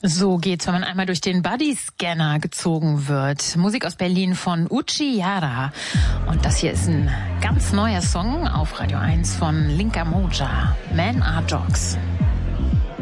So geht's, wenn man einmal durch den Bodyscanner gezogen wird. Musik aus Berlin von Uchi Yara. Und das hier ist ein ganz neuer Song auf Radio 1 von Linka Moja. Men are Dogs.